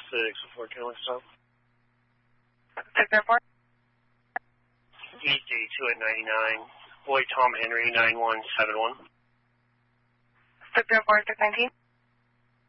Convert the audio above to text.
604, can I stop? 604? East 82 at 99. Boy Tom Henry, 9171. 604, 619?